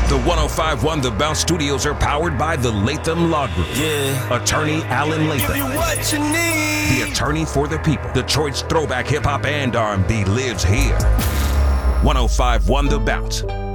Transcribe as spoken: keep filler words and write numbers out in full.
The one oh five point one The Bounce Studios are powered by the Latham Law Group. Yeah. Attorney Alan Latham. Give you what you need. The attorney for the people. Detroit's throwback hip hop and R and B lives here. one oh five point one The Bounce.